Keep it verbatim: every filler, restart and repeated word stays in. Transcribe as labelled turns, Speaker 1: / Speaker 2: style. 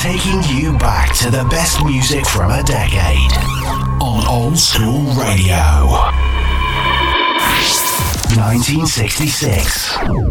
Speaker 1: taking you back to the best music from a decade on Old School Radio. nineteen sixty-six.